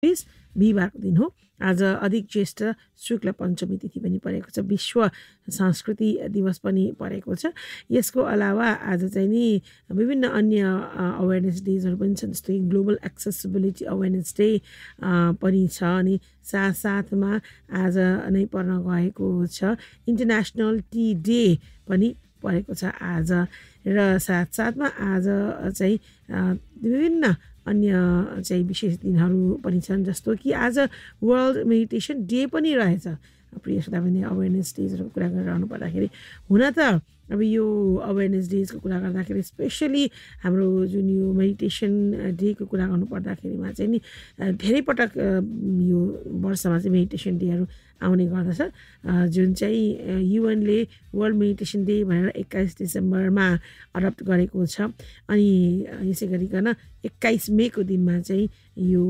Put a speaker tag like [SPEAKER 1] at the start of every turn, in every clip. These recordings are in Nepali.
[SPEAKER 1] 20 बिहीबारको दिन हो। आज अधिक ज्येष्ठ शुक्ल पञ्चमी तिथि पनि परेको छ। विश्व संस्कृति दिवस पनि परेको छ। यसको अलावा आज चाहिँ नि विभिन्न अन्य अवेरनेस डेजहरू पनि छन्, जस्तै ग्लोबल एक्सेसिबिलिटी अवेरनेस डे पनि छ। अनि साथसाथमा आज नै पर्न गएको छ इन्टरनेसनल टी डे पनि परेको छ आज। र साथसाथमा आज चाहिँ विभिन्न अन्य चाहिँ विशेष दिनहरू पनि छन्, जस्तो कि आज वर्ल्ड मेडिटेसन डे पनि रहेछ। प्रिय श्रोता पनि अवेरनेस डेजहरूको कुरा गरिरहनु पर्दाखेरि हुन त अब यो अवेरनेस डेजको कुरा गर्दाखेरि स्पेसली हाम्रो जुन यो मेडिटेसन डेको कुरा गर्नु पर्दाखेरिमा चाहिँ नि धेरै पटक यो वर्षमा चाहिँ मेडिटेसन डेहरू आउने गर्दछ, जुन चाहिँ युएनले वर्ल्ड मेडिटेसन डे भनेर 21 डिसेम्बरमा अडप्ट गरेको छ। अनि यसै गरिकन 21 मेको दिनमा चाहिँ यो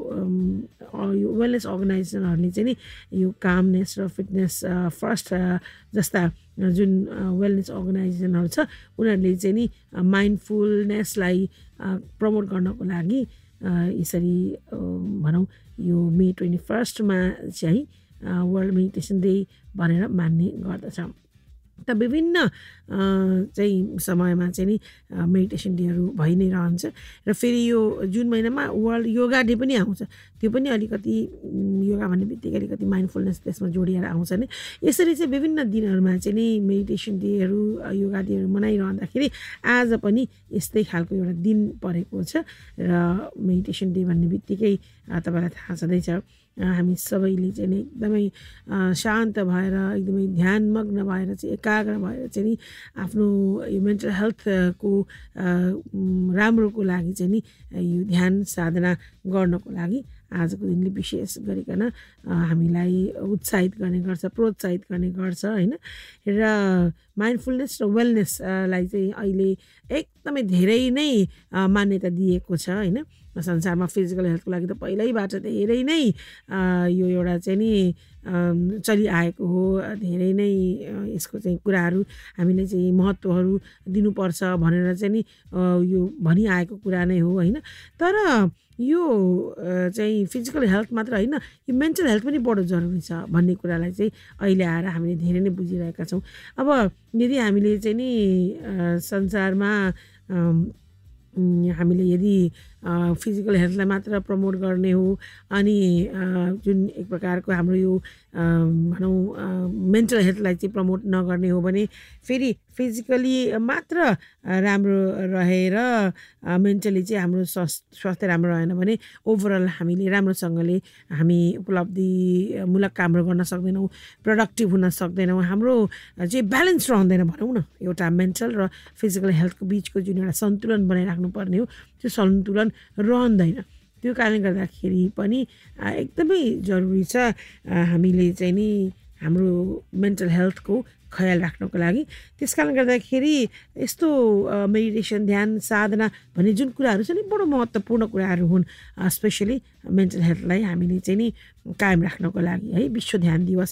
[SPEAKER 1] वेलनेस अर्गनाइजेसनहरूले चाहिँ नि यो कामनेस र फिटनेस फर्स्ट जस्ता जुन वेलनेस अर्गनाइजेसनहरू छ उनीहरूले चाहिँ नि माइन्डफुलनेसलाई प्रमोट गर्नको लागि यसरी भनौँ यो मे 21मा चाहिँ वर्ल्ड मेडिटेसन डे भनेर मान्ने गर्दछ। त विभिन्न चाहिँ समयमा चाहिँ नि मेडिटेसन डेहरू भइ नै रहन्छ। र फेरि यो जुन महिनामा वर्ल्ड योगा डे पनि आउँछ, त्यो पनि अलिकति योगा भन्ने बित्तिकै अलिकति माइन्डफुलनेस त्यसमा जोडिएर आउँछ नि। यसरी चाहिँ विभिन्न दिनहरूमा चाहिँ नि मेडिटेसन डेहरू योगा डेहरू मनाइरहँदाखेरि आज पनि यस्तै खालको एउटा दिन परेको छ। र मेडिटेसन डे भन्ने बित्तिकै तपाईँलाई थाहा छँदैछ हामी सबैले चाहिँ नि एकदमै शान्त भएर एकदमै ध्यानमग्न भएर चाहिँ एकाग्र भएर चाहिँ नि आफ्नो यो मेन्टल हेल्थको राम्रोको लागि चाहिँ नि यो ध्यान साधना गर्नको लागि आजको दिनले विशेष गरिकन हामीलाई उत्साहित गर्ने गर्छ, प्रोत्साहित गर्ने गर्छ होइन। र माइन्डफुलनेस र वेलनेसलाई चाहिँ अहिले एकदमै धेरै नै मान्यता दिएको छ होइन। संसारमा फिजिकल हेल्थको लागि त पहिल्यैबाट धेरै नै यो एउटा चाहिँ नि चलिआएको हो। धेरै नै यसको चाहिँ कुराहरू हामीले चाहिँ महत्त्वहरू दिनुपर्छ भनेर चाहिँ नि यो भनिआएको कुरा नै हो होइन। तर यो चाहिँ फिजिकल हेल्थ मात्र होइन, यो मेन्टल हेल्थ पनि बडो जरुरी छ भन्ने कुरालाई चाहिँ अहिले आएर हामीले धेरै नै बुझिरहेका छौँ। अब यदि हामीले चाहिँ नि संसारमा हामीले यदि फिजिकल हेल्थलाई मात्र प्रमोट गर्ने हो अनि जुन एक प्रकारको हाम्रो यो भनौँ मेन्टल हेल्थलाई चाहिँ प्रमोट नगर्ने हो भने फेरि फिजिकली मात्र राम्रो रहेर मेन्टली चाहिँ हाम्रो स्वास्थ्य राम्रो रहेन भने ओभरअल हामीले राम्रोसँगले हामी उपलब्धिमूलक कामहरू गर्न सक्दैनौँ, प्रोडक्टिभ हुन सक्दैनौँ, हाम्रो चाहिँ ब्यालेन्स रहँदैन भनौँ न। एउटा मेन्टल र फिजिकल हेल्थको बिचको जुन एउटा सन्तुलन बनाइराख्नु पर्ने हो त्यो सन्तुलन रहँदैन। त्यो कारणले गर्दाखेरि पनि एकदमै जरुरी छ हामीले चाहिँ नि हाम्रो मेन्टल हेल्थको ख्याल राख्नको लागि। त्यस कारणले गर्दाखेरि यस्तो मेडिटेसन ध्यान साधना भन्ने जुन कुराहरू छ नि बडो महत्त्वपूर्ण कुराहरू हुन्। स्पेसली मेन्टल हेल्थलाई हामीले चाहिँ नि कायम राख्नको लागि है। विश्व ध्यान दिवस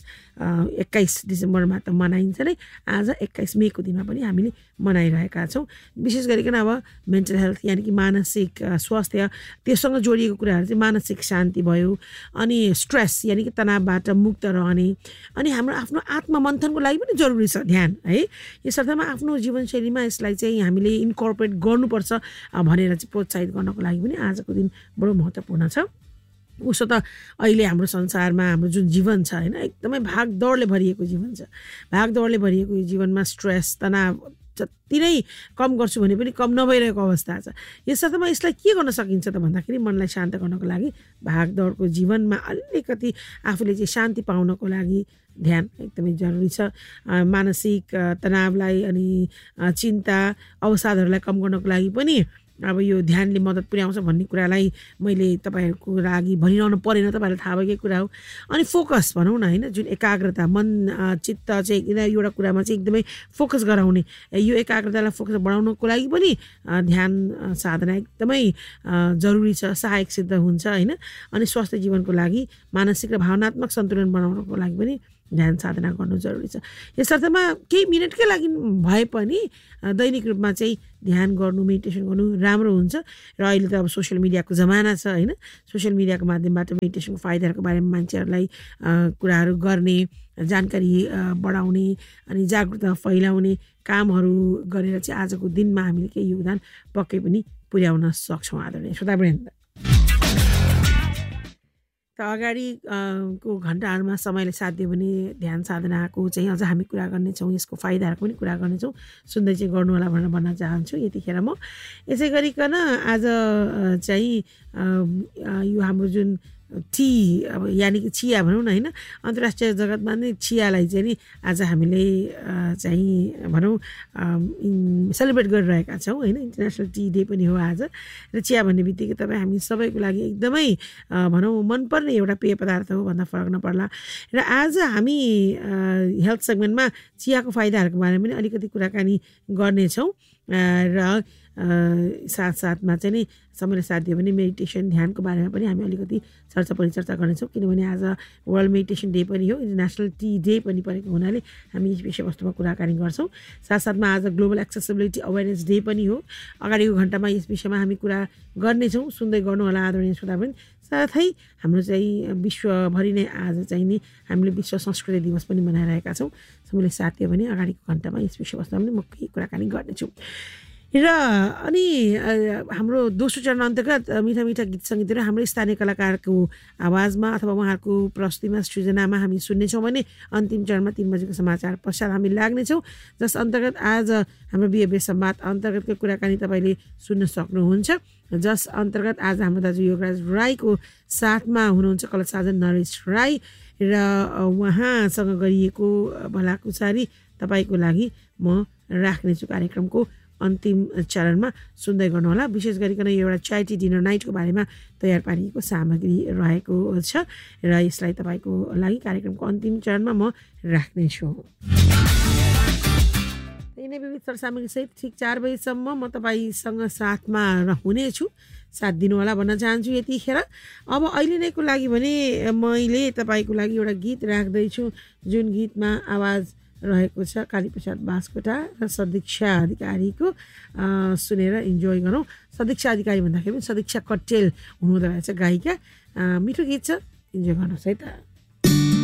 [SPEAKER 1] 21 डिसेम्बरमा त मनाइन्छ नै, आज 21 मेको दिनमा पनि हामीले मनाइरहेका छौँ। विशेष गरिकन अब मेन्टल हेल्थ यानि कि मानसिक स्वास्थ्य त्योसँग जोडिएको कुराहरू चाहिँ मानसिक शान्ति भयो, अनि स्ट्रेस यानि कि तनावबाट मुक्त रहने, अनि हाम्रो आफ्नो आत्ममन्थनको लागि पनि जरुरी छ ध्यान है। यसर्थमा आफ्नो जीवनशैलीमा यसलाई चाहिँ हामीले इन्कर्पोरेट गर्नुपर्छ भनेर चाहिँ प्रोत्साहित गर्नको लागि पनि आजको दिन बडो महत्त्वपूर्ण छ। उसो त अहिले हाम्रो संसारमा हाम्रो जुन जीवन छ होइन एकदमै भागदौडले भरिएको जीवन छ। भागदौडले भरिएको यो जीवनमा स्ट्रेस तनाव जति नै कम गर्छु भने पनि कम नभइरहेको अवस्था छ। यसर्थमा यसलाई के गर्न सकिन्छ त भन्दाखेरि मनलाई शान्त गर्नको लागि भागदौडको जीवनमा अलिकति आफूले चाहिँ शान्ति पाउनको लागि ध्यान एकदमै जरुरी छ। मानसिक तनावलाई अनि चिन्ता अवसादहरूलाई कम गर्नको लागि पनि अब यो ध्यानले मद्दत पुर्याउँछ भन्ने कुरालाई मैले तपाईँहरूको लागि भनिरहनु परेन, तपाईँहरूलाई थाहा भएकै कुरा हो। अनि फोकस भनौँ न होइन, जुन एकाग्रता मन चित्त चाहिँ एउटा कुरामा चाहिँ एकदमै फोकस गराउने, यो एकाग्रतालाई फोकस बढाउनको लागि पनि ध्यान साधना एकदमै जरुरी छ, सहायक सिद्ध हुन्छ होइन। अनि स्वस्थ जीवनको लागि मानसिक र भावनात्मक सन्तुलन बनाउनको लागि पनि ध्यान साधना गर्नु जरुरी छ। यसर्थमा केही मिनटकै लागि भए पनि दैनिक रूपमा चाहिँ ध्यान गर्नु, मेडिटेसन गर्नु राम्रो हुन्छ। र अहिले त अब सोसियल मिडियाको जमाना छ होइन, सोसियल मिडियाको माध्यमबाट मेडिटेसनको फाइदाहरूको बारेमा मान्छेहरूलाई कुराहरू गर्ने, जानकारी बढाउने अनि जागरुकता फैलाउने कामहरू गरेर चाहिँ आजको दिनमा हामीले केही योगदान पक्कै पनि पुर्याउन सक्छौँ आदरणीय श्रोतावृन्द। त अगाडि को घन्टाहरूमा समयले साथ दियो भने ध्यान साधनाको चाहिँ अझ हामी कुरा गर्नेछौँ, यसको फाइदाहरूको पनि कुरा गर्नेछौँ। सुन्दै चाहिँ गर्नु होला भनेर भन्न चाहन्छु। यतिखेर म यसै गरिकन आज चाहिँ यो हाम्रो जुन टी अब यानि कि चिया भनौँ न होइन, अन्तर्राष्ट्रिय जगतमा नै चियालाई चाहिँ नि आज हामीले चाहिँ भनौँ सेलिब्रेट गरिरहेका छौँ होइन। इन्टरनेसनल टी डे पनि हो आज। र चिया भन्ने बित्तिकै तपाईँ हामी सबैको लागि एकदमै भनौँ मनपर्ने एउटा पेय पदार्थ हो भन्दा फरक नपर्ला। र आज हामी हेल्थ सेगमेन्टमा चियाको फाइदाहरूको बारेमा पनि अलिकति कुराकानी गर्नेछौँ। र साथसाथमा चाहिँ नि समयले साथ दियो भने मेडिटेसन ध्यानको बारेमा पनि हामी अलिकति चर्चा परिचर्चा गर्नेछौँ, किनभने आज वर्ल्ड मेडिटेसन डे पनि हो, इन्टरनेसनल टी डे पनि परेको हुनाले हामी यस विषयवस्तुमा कुराकानी गर्छौँ। साथसाथमा आज ग्लोबल एक्सेसिबिलिटी अवेरनेस डे पनि हो। अगाडिको घन्टामा यस विषयमा हामी कुरा गर्नेछौँ, सुन्दै गर्नु होला आदरणीय श्रोता पनि। साथै हाम्रो चाहिँ विश्वभरि नै आज चाहिँ नि हामीले विश्व संस्कृति दिवस पनि मनाइरहेका छौँ। समयले साथ दियो भने अगाडिको घन्टामा यस विषयवस्तुमा पनि म केही कुराकानी गर्नेछु। र अनि हाम्रो दोस्रो चरण अन्तर्गत मिठा मिठा गीत सङ्गीतहरू हाम्रो स्थानीय कलाकारको आवाजमा अथवा उहाँहरूको प्रस्तुतिमा सृजनामा हामी सुन्नेछौँ भने अन्तिम चरणमा 3 बजेको समाचार पश्चात हामी लाग्नेछौँ, जस अन्तर्गत आज हाम्रो बिहेबियर संवाद अन्तर्गतको कुराकानी तपाईँले सुन्न सक्नुहुन्छ। जस अन्तर्गत आज हाम्रो दाजु योगराज राईको साथमा हुनुहुन्छ कला साजन नरेश राई र उहाँसँग गरिएको भलाकुसारी तपाईँको लागि म राख्नेछु कार्यक्रमको अन्तिम चरणमा। सुन्दै गर्नुहोला। विशेष गरिकन यो एउटा चाय टी डिनर नाइटको बारेमा तयार पारिएको सामग्री रहेको छ र यसलाई तपाईँको लागि कार्यक्रमको अन्तिम चरणमा म राख्नेछु। यिनै विविध सरसामग्रीसहित ठिक 4 बजीसम्म म तपाईँसँग साथमा हुनेछु, साथ दिनुहोला भन्न चाहन्छु यतिखेर। अब अहिले नैको लागि भने मैले तपाईँको लागि एउटा गीत राख्दैछु, जुन गीतमा आवाज रहेको छ कालीप्रसाद बास्कोटा र सदिक्षा अधिकारीको। सुनेर इन्जोय गरौँ। सदिक्षा अधिकारी भन्दाखेरि पनि सदिक्षा कट्टेल हुनुहुँदो रहेछ गायिका। मिठो गीत छ, इन्जोय गर्नुहोस् है त।